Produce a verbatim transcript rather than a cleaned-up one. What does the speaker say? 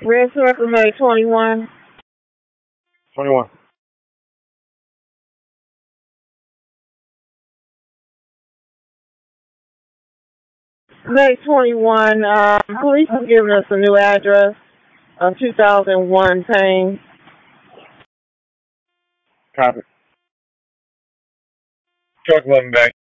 Red Circle, May twenty-one. twenty-one. May twenty-one, uh, police have given us a new address of two thousand one Payne. Copy. Truck eleven back.